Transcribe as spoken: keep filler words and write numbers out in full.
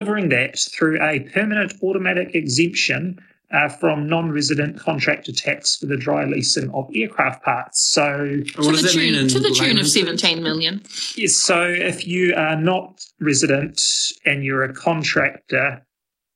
covering that through a permanent automatic exemption uh, from non-resident contractor tax for the dry leasing of aircraft parts. So, what does that tune, mean in to the tune of layman's terms? seventeen million. yes, so if you are not resident and you're a contractor,